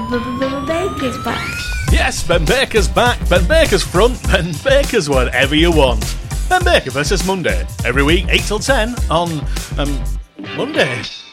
Baker's back. Yes, Ben Baker's back. Ben Baker's front. Ben Baker's whatever you want. Ben Baker versus Monday. Every week, 8 till 10 on Monday.